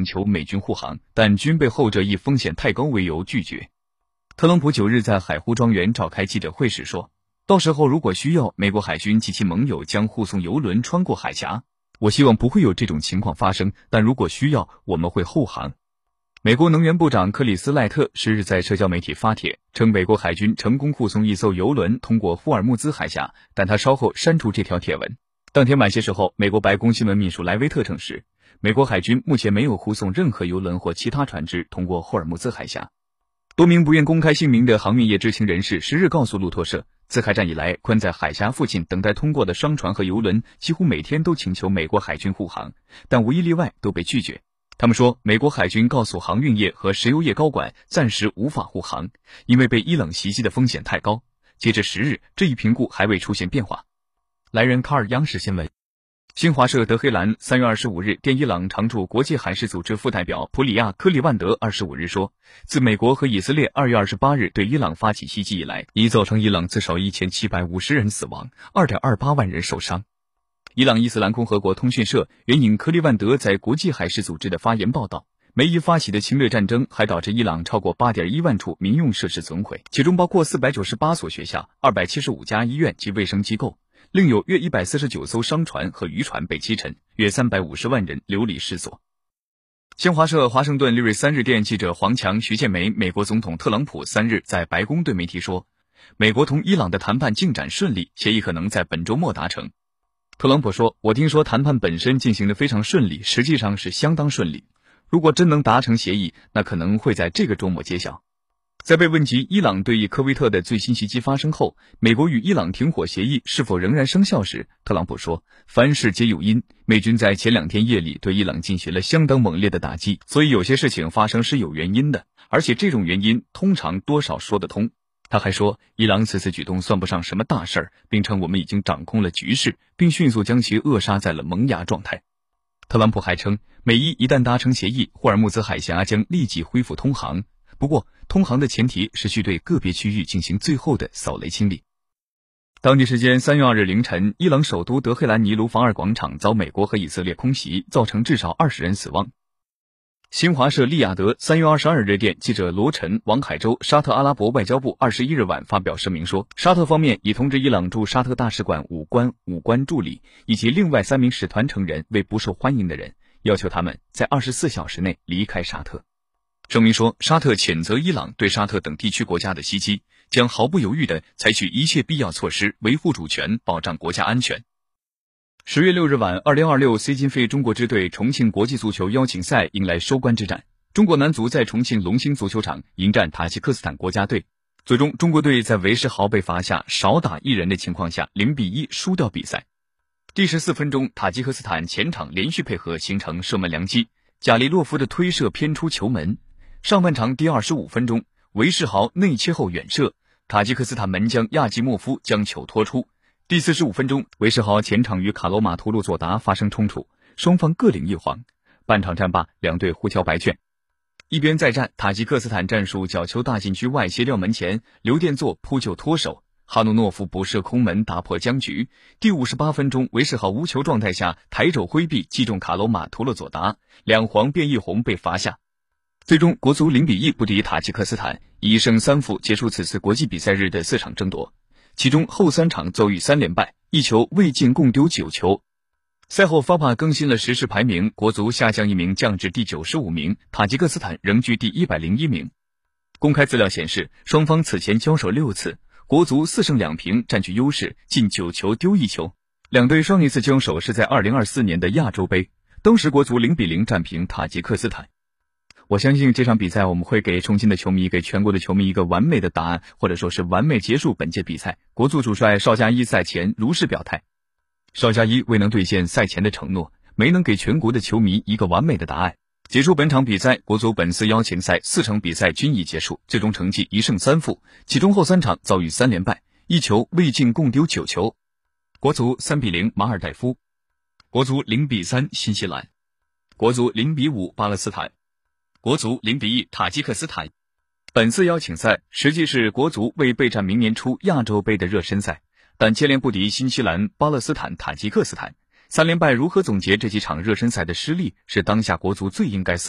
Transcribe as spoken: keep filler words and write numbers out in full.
请求美军护航，但均被后者以风险太高为由拒绝。特朗普九日在海湖庄园召开记者会时说，到时候如果需要，美国海军及其盟友将护送油轮穿过海峡。我希望不会有这种情况发生，但如果需要，我们会护航。美国能源部长克里斯赖特十日在社交媒体发帖称，美国海军成功护送一艘油轮通过霍尔木兹海峡，但他稍后删除这条帖文。当天晚些时候，美国白宫新闻秘书莱维特证实，美国海军目前没有护送任何油轮或其他船只通过霍尔木兹海峡。多名不愿公开姓名的航运业知情人士十日告诉路透社，自开战以来，困在海峡附近等待通过的商船和油轮几乎每天都请求美国海军护航，但无一例外都被拒绝。他们说，美国海军告诉航运业和石油业高管，暂时无法护航，因为被伊朗袭击的风险太高。截至十日，这一评估还未出现变化。来源卡尔央视新闻。新华社德黑兰三月二十五日电伊朗常驻国际海事组织副代表普里亚科里万德二十五日说，自美国和以色列二月二十八日对伊朗发起袭击以来，已造成伊朗至少一千七百五十人死亡，二点二八万人受伤。伊朗伊斯兰共和国通讯社援引科利万德在国际海事组织的发言报道，美伊发起的侵略战争还导致伊朗超过 八点一万处民用设施损毁，其中包括四百九十八所学校、二百七十五家医院及卫生机构，另有约一百四十九艘商船和渔船被击沉，约三百五十万人流离失所。新华社华盛顿利瑞三日电记者黄强、徐建梅，美国总统特朗普三日在白宫对媒体说，美国同伊朗的谈判进展顺利，协议可能在本周末达成。特朗普说，我听说谈判本身进行得非常顺利，实际上是相当顺利。如果真能达成协议，那可能会在这个周末揭晓。在被问及伊朗对伊科威特的最新袭击发生后，美国与伊朗停火协议是否仍然生效时，特朗普说，凡事皆有因，美军在前两天夜里对伊朗进行了相当猛烈的打击，所以有些事情发生是有原因的，而且这种原因通常多少说得通。他还说，伊朗此次举动算不上什么大事儿，并称我们已经掌控了局势，并迅速将其扼杀在了萌芽状态。特朗普还称，美伊一旦达成协议，霍尔木兹海峡将立即恢复通航，不过通航的前提是需对个别区域进行最后的扫雷清理。当地时间三月二日凌晨，伊朗首都德黑兰尼卢防尔广场遭美国和以色列空袭，造成至少二十人死亡。新华社利雅得三月二十二日电记者罗晨往海州沙特阿拉伯外交部二十一日晚发表声明说，沙特方面已通知伊朗驻沙特大使馆武官、武官助理以及另外三名使团成员为不受欢迎的人，要求他们在二十四小时内离开沙特。声明说，沙特谴责伊朗对沙特等地区国家的袭击，将毫不犹豫地采取一切必要措施维护主权，保障国家安全。十月六日晚，二零二六 C 金杯中国支队重庆国际足球邀请赛迎来收官之战。中国男足在重庆龙兴足球场迎战塔吉克斯坦国家队，最终中国队在韦世豪被罚下少打一人的情况下零比一输掉比赛。第十四分钟，塔吉克斯坦前场连续配合形成射门良机，贾利洛夫的推射偏出球门。上半场第二十五分钟，韦世豪内切后远射，塔吉克斯坦门将亚季莫夫将球拖出。第四十五分钟，韦世豪前场与卡罗马图路佐达发生冲突，双方各领一黄。半场战罢，两队互交白卷。一边再战，塔吉克斯坦战术角球大禁区外斜吊门前，刘殿座扑救脱手，哈努诺夫补射空门打破僵局。第五十八分钟，韦世豪无球状态下抬肘挥臂击中卡罗马图勒佐达，两黄变一红被罚下。最终国足零比一不敌塔吉克斯坦，以一胜三负结束此次国际比赛日的四场争夺。其中后三场遭遇三连败，一球未进共丢九球。赛后 F I F A 更新了实时排名，国足下降一名降至第九十五名，塔吉克斯坦仍居第一百零一名。公开资料显示，双方此前交手六次，国足四胜两平占据优势，进九球丢一球。两队上一次交手是在二零二四年的亚洲杯，当时国足零比零战平塔吉克斯坦。我相信这场比赛我们会给重庆的球迷，给全国的球迷一个完美的答案，或者说是完美结束本届比赛。国足主帅邵佳一赛前如是表态，邵佳一未能兑现赛前的承诺，没能给全国的球迷一个完美的答案。结束本场比赛，国足本次邀请赛四场比赛均已结束，最终成绩一胜三负，其中后三场遭遇三连败，一球未进共丢九球。国足三比零马尔代夫，国足零比三新西兰，国足零比五巴勒斯坦，国足零比一塔吉克斯坦。本次邀请赛实际是国足为备战明年初亚洲杯的热身赛，但接连不敌新西兰、巴勒斯坦、塔吉克斯坦，三连败如何总结这几场热身赛的失利，是当下国足最应该思